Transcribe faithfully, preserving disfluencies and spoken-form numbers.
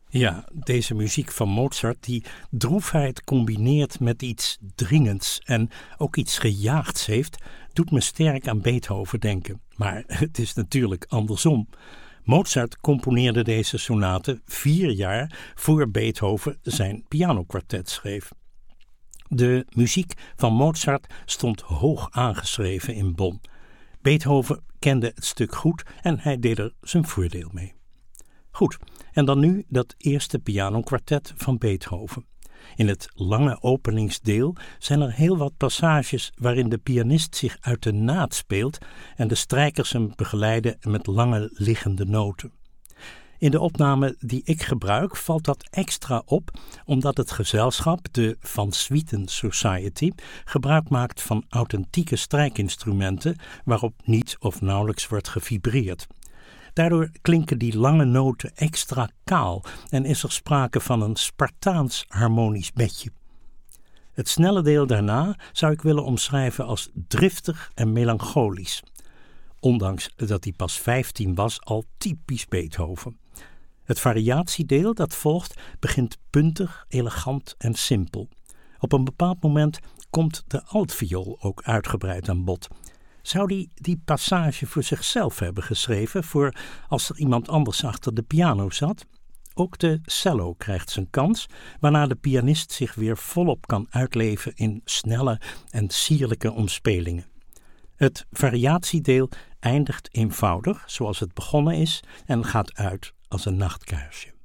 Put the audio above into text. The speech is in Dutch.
Ja, deze muziek van Mozart die droefheid combineert met iets dringends en ook iets gejaagds heeft, doet me sterk aan Beethoven denken. Maar het is natuurlijk andersom. Mozart componeerde deze sonate vier jaar voor Beethoven zijn pianokwartet schreef. De muziek van Mozart stond hoog aangeschreven in Bonn. Beethoven kende het stuk goed en hij deed er zijn voordeel mee. Goed, en dan nu dat eerste pianokwartet van Beethoven. In het lange openingsdeel zijn er heel wat passages waarin de pianist zich uit de naad speelt en de strijkers hem begeleiden met lange liggende noten. In de opname die ik gebruik valt dat extra op omdat het gezelschap, de Van Swieten Society, gebruik maakt van authentieke strijkinstrumenten waarop niet of nauwelijks wordt gevibreerd. Daardoor klinken die lange noten extra kaal en is er sprake van een Spartaans harmonisch bedje. Het snelle deel daarna zou ik willen omschrijven als driftig en melancholisch. Ondanks dat hij pas vijftien was, al typisch Beethoven. Het variatiedeel dat volgt begint puntig, elegant en simpel. Op een bepaald moment komt de altviool ook uitgebreid aan bod. Zou hij die passage voor zichzelf hebben geschreven, voor als er iemand anders achter de piano zat? Ook de cello krijgt zijn kans, waarna de pianist zich weer volop kan uitleven in snelle en sierlijke omspelingen. Het variatiedeel eindigt eenvoudig, zoals het begonnen is, en gaat uit als een nachtkaarsje.